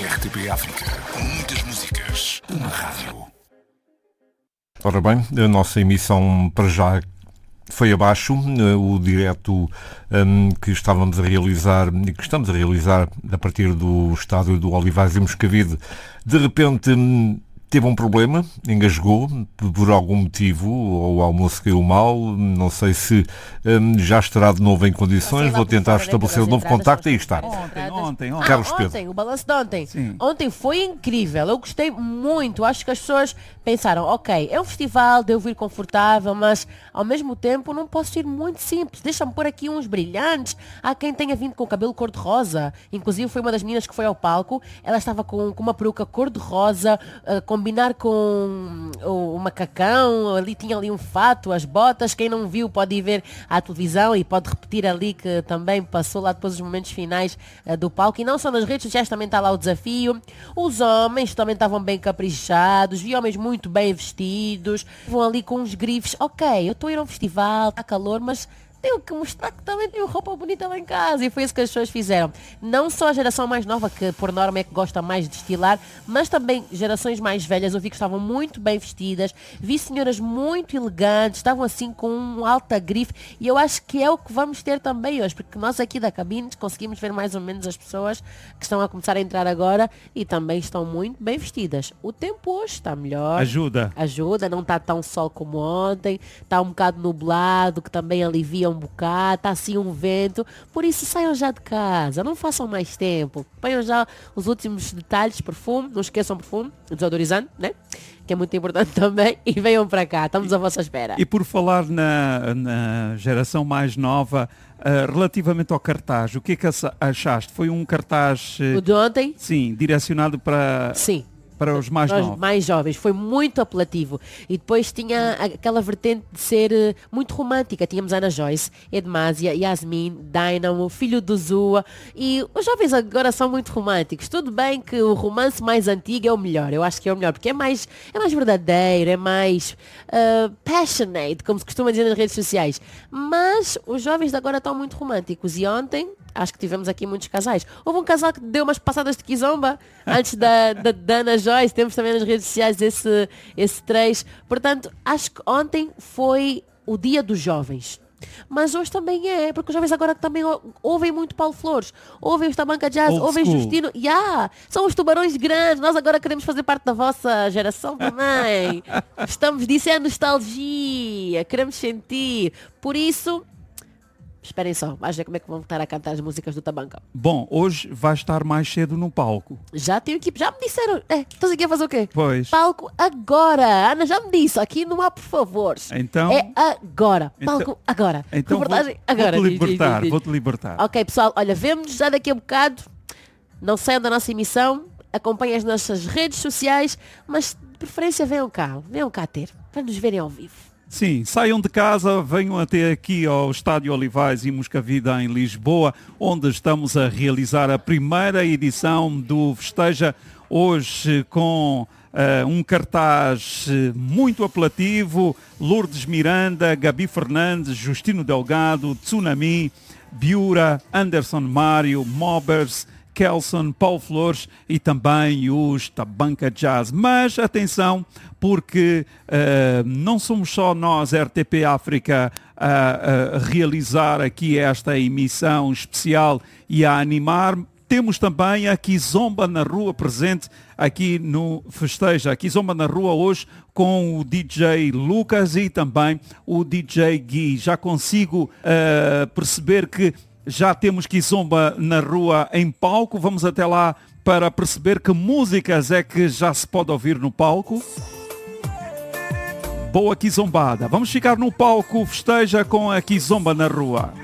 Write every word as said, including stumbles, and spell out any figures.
R T P África. Muitas músicas, uma rádio. Ora bem, a nossa emissão para já foi abaixo. O direto um, que estávamos a realizar e que estamos a realizar a partir do estádio do Olivais e Moscavide, de repente um, teve um problema, engasgou por algum motivo, ou o almoço caiu mal, não sei se um, já estará de novo em condições, vou tentar estabelecer um novo contacto e aí está. Ontem, ontem, ontem. Carlos Ah, Pedro. ontem, o balanço de ontem. Sim. Ontem foi incrível, eu gostei muito, acho que as pessoas pensaram, ok, é um festival, devo ir confortável, mas ao mesmo tempo não posso ir muito simples, deixa-me pôr aqui uns brilhantes. Há quem tenha vindo com o cabelo cor-de-rosa, inclusive foi uma das meninas que foi ao palco, ela estava com, com uma peruca cor-de-rosa, uh, combinar com o, o macacão, ali tinha ali um fato, as botas, quem não viu pode ir ver à televisão e pode repetir ali que também passou lá depois os momentos finais uh, do palco, e não só nas redes sociais, também está lá o desafio. Os homens também estavam bem caprichados, vi homens muito bem vestidos, vão ali com uns grifes, ok, eu estou a ir a um festival, está calor, mas tenho que mostrar que também tenho roupa bonita lá em casa. E foi isso que as pessoas fizeram. Não só a geração mais nova, que por norma é que gosta mais de estilar, mas também gerações mais velhas. Eu vi que estavam muito bem vestidas. Vi senhoras muito elegantes, estavam assim com um alta grife. E eu acho que é o que vamos ter também hoje, porque nós aqui da cabine conseguimos ver mais ou menos as pessoas que estão a começar a entrar agora e também estão muito bem vestidas. O tempo hoje está melhor. Ajuda. Ajuda, não está tão sol como ontem. Está um bocado nublado, que também alivia um bocado, está assim um vento, por isso saiam já de casa, não façam mais tempo, ponham já os últimos detalhes, perfume, não esqueçam perfume, desodorizante, né? Que é muito importante também, e venham para cá, estamos à vossa espera. E por falar na, na geração mais nova, uh, relativamente ao cartaz, o que é que achaste? Foi um cartaz... Uh, o de ontem? Sim, direcionado para... Sim. Para os mais Para os novos. mais jovens, foi muito apelativo. E depois tinha aquela vertente de ser uh, muito romântica. Tínhamos Ana Joyce, Edmásia, Yasmin, Dynamo, Filho do Zua. E os jovens agora são muito românticos. Tudo bem que o romance mais antigo é o melhor. Eu acho que é o melhor, porque é mais, é mais verdadeiro, é mais uh, passionate, como se costuma dizer nas redes sociais. Mas os jovens de agora estão muito românticos. E ontem, acho que tivemos aqui muitos casais. Houve um casal que deu umas passadas de kizomba antes da, da, da Ana Joyce. Temos também nas redes sociais esse, esse trecho. Portanto, acho que ontem foi o dia dos jovens. Mas hoje também é, porque os jovens agora também ouvem muito Paulo Flores, ouvem os Tabanca Jazz, Old ouvem school. Justino. Yeah, são os tubarões grandes. Nós agora queremos fazer parte da vossa geração também. Estamos disso, é a nostalgia. Queremos sentir. Por isso... Esperem só, vais ver como é que vão estar a cantar as músicas do Tabanca. Bom, hoje vai estar mais cedo no palco. Já tenho equipe, já me disseram. É, estás aqui a fazer o quê? Pois. Palco agora. Ana já me disse, aqui não há por favor. Então... É agora. Então- Palco agora. Então Reportagem vou, agora. vou-te Diz, diz, libertar, diz, diz. vou-te libertar. Ok, pessoal, olha, vemo-nos já daqui a bocado. Não saiam da nossa emissão. Acompanhem as nossas redes sociais, mas de preferência venham cá. Venham cá ter, para nos verem ao vivo. Sim, saiam de casa, venham até aqui ao Estádio Olivais e Moscavide em Lisboa, onde estamos a realizar a primeira edição do Festeja, hoje com uh, um cartaz uh, muito apelativo: Lourdes Miranda, Gabi Fernandes, Justino Delgado, Tsunami, Biura, Anderson Mário, Mobbers, Kelson, Paulo Flores e também os Tabanca Jazz. Mas atenção, porque uh, não somos só nós, R T P África, a, a realizar aqui esta emissão especial e a animar. Temos também a Kizomba na Rua presente aqui no Festeja. A Kizomba na Rua hoje com o D J Lucas e também o D J Gui. Já consigo uh, perceber que já temos Kizomba na Rua em palco. Vamos até lá para perceber que músicas é que já se pode ouvir no palco. Boa Kizombada. Vamos ficar no palco Festeja com a Kizomba na Rua.